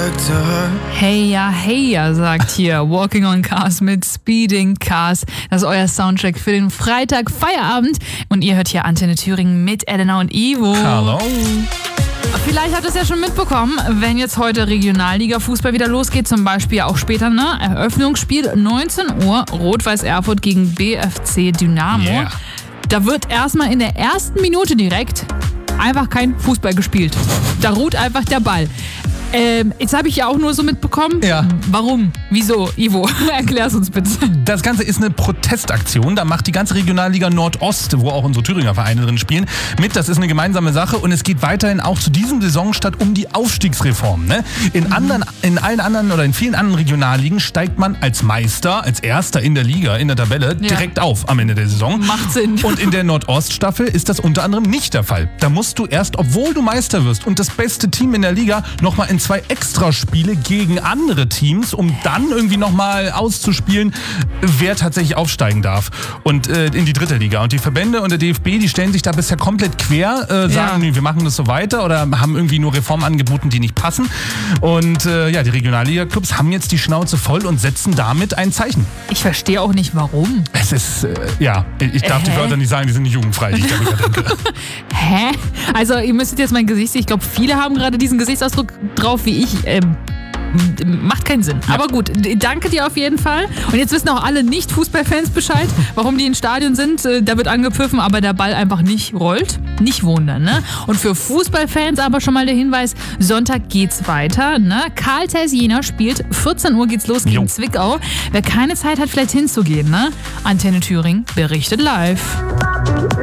Hey ja, sagt hier Walking on Cars mit Speeding Cars. Das ist euer Soundtrack für den Freitag Feierabend. Und ihr hört hier Antenne Thüringen mit Elena und Ivo. Hallo. Vielleicht habt ihr es ja schon mitbekommen, wenn jetzt heute Regionalliga-Fußball wieder losgeht, zum Beispiel auch später, Eröffnungsspiel 19 Uhr, Rot-Weiß Erfurt gegen BFC Dynamo. Yeah. Da wird erstmal in der ersten Minute direkt einfach kein Fußball gespielt. Da ruht einfach der Ball. Jetzt habe ich ja auch nur so mitbekommen. Ja. Warum? Wieso? Ivo, erklär's uns bitte. Das Ganze ist eine Protestaktion. Da macht die ganze Regionalliga Nordost, wo auch unsere Thüringer Vereine drin spielen, mit. Das ist eine gemeinsame Sache und es geht weiterhin auch zu diesem Saisonstart um die Aufstiegsreform. Ne? In vielen anderen Regionalligen steigt man als Meister, als Erster in der Liga, in der Tabelle, direkt auf am Ende der Saison. Macht Sinn. Und in der Nordoststaffel ist das unter anderem nicht der Fall. Da musst du erst, obwohl du Meister wirst und das beste Team in der Liga, nochmal in 2 Extraspiele gegen andere Teams, um dann irgendwie nochmal auszuspielen, wer tatsächlich aufsteigen darf und in die 3. Liga. Und die Verbände und der DFB, die stellen sich da bisher komplett quer, sagen, wir machen das so weiter oder haben irgendwie nur Reformen angeboten, die nicht passen. Und die Regionalliga-Clubs haben jetzt die Schnauze voll und setzen damit ein Zeichen. Ich verstehe auch nicht, warum. Es ist, ich darf die Wörter nicht sagen, die sind nicht jugendfrei, die ich darüber denke. Hä? Also ihr müsstet jetzt mein Gesicht sehen. Ich glaube, viele haben gerade diesen Gesichtsausdruck drauf, wie ich. Macht keinen Sinn. Ja. Aber gut, danke dir auf jeden Fall. Und jetzt wissen auch alle Nicht-Fußballfans Bescheid, warum die in Stadion sind. Da wird angepfiffen, aber der Ball einfach nicht rollt. Nicht wundern, ne? Und für Fußballfans aber schon mal der Hinweis, Sonntag geht's weiter, ne? Karl Zeiss Jena spielt, 14 Uhr geht's los gegen Zwickau. Wer keine Zeit hat, vielleicht hinzugehen, ne? Antenne Thüringen berichtet live.